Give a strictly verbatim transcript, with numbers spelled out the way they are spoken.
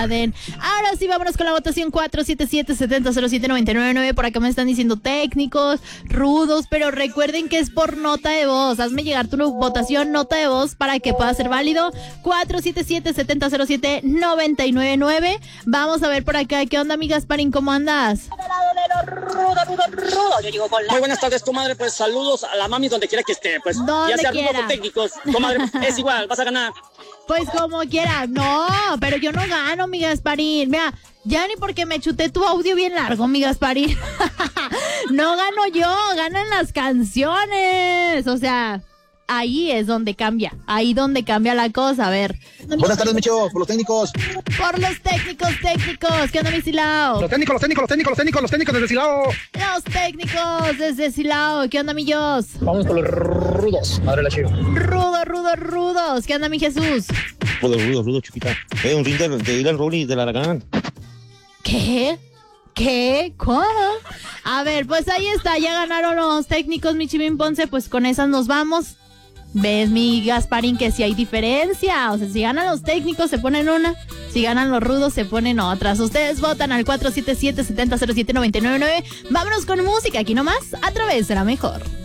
orden. Ahora sí, vámonos con la votación cuatro siete siete, siete cero cero siete, nueve nueve nueve. Por acá me están diciendo técnicos, rudos, pero recuerden que es por nota de voz. Hazme llegar tu votación, nota de voz, para que pueda ser válido. cuatro siete siete, siete cero siete, nueve nueve nueve. Vamos a ver por acá. ¿Qué onda, mi Gasparín? ¿Cómo andas? Muy buenas tardes, comadre. Pues saludos a la mami donde quiera que esté. Pues donde ya sea quiera. rudos o técnicos, comadre, es igual, vas a ganar. Pues como quiera. No, pero yo no gano, mi Gasparín. Mira, ya ni porque me chuté tu audio bien largo, mi Gasparín. No gano yo, ganan las canciones. O sea, ahí es donde cambia. Ahí donde cambia la cosa. A ver. Buenas tardes, Micho, por los técnicos. Por los técnicos, técnicos. ¿Qué onda, mi Silao? Los técnicos, los técnicos, los técnicos, los técnicos, los técnicos desde Silao. Los técnicos desde Silao. ¿Qué onda, mi Jos? Vamos con los rudos. Madre la chido. Rudos, rudos, rudos. ¿Qué onda, mi Jesús? Rudo, rudo, rudo, chiquita. Eh, un ring de, de Dylan Rowley de la Aragán. ¿Qué? ¿Qué? ¿Cómo? A ver, pues ahí está. Ya ganaron los técnicos, mi Chimín Ponce. Pues con esas nos vamos. ¿Ves, mi Gasparín, que si hay diferencia? O sea, si ganan los técnicos se ponen una, si ganan los rudos se ponen otras. Ustedes votan al cuatro siete siete, siete cero cero siete, nueve nueve nueve. Vámonos con música aquí nomás, a través de La Mejor.